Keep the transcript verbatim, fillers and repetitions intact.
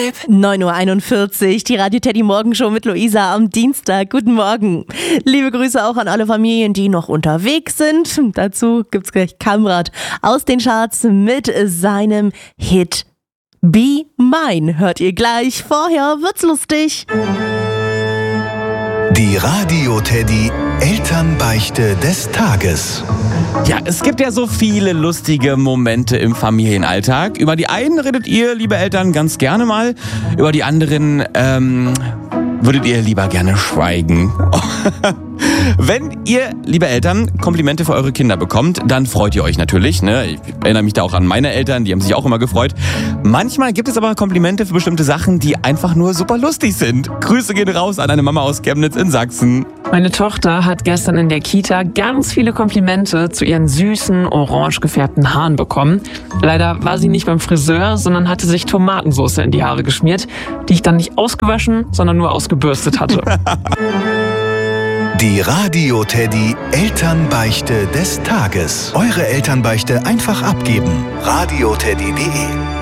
neun Uhr einundvierzig, die Radio Teddy Morgenshow mit Luisa am Dienstag. Guten Morgen. Liebe Grüße auch an alle Familien, die noch unterwegs sind. Dazu gibt's gleich Kamrat aus den Charts mit seinem Hit Be Mine. Hört ihr gleich. Vorher wird's lustig. Die Radio Teddy Elternbeichte des Tages. Ja, es gibt ja so viele lustige Momente im Familienalltag. Über die einen redet ihr, liebe Eltern, ganz gerne mal. Über die anderen ähm, würdet ihr lieber gerne schweigen. Wenn ihr, liebe Eltern, Komplimente für eure Kinder bekommt, dann freut ihr euch natürlich. Ne? Ich erinnere mich da auch an meine Eltern, die haben sich auch immer gefreut. Manchmal gibt es aber Komplimente für bestimmte Sachen, die einfach nur super lustig sind. Grüße gehen raus an eine Mama aus Chemnitz in Sachsen. Meine Tochter hat gestern in der Kita ganz viele Komplimente zu ihren süßen, orange gefärbten Haaren bekommen. Leider war sie nicht beim Friseur, sondern hatte sich Tomatensauce in die Haare geschmiert, die ich dann nicht ausgewaschen, sondern nur ausgebürstet hatte. Die Radio Teddy Elternbeichte des Tages. Eure Elternbeichte einfach abgeben. radioteddy punkt de